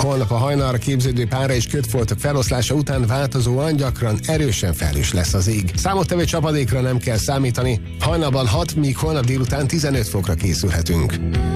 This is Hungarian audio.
Holnap a hajnalra képződő pára és kötfoltok feloszlása után változóan gyakran erősen felhős lesz az ég. Számottevő csapadékra nem kell számítani, hajnalban 6, míg holnap délután 15 fokra készülhetünk.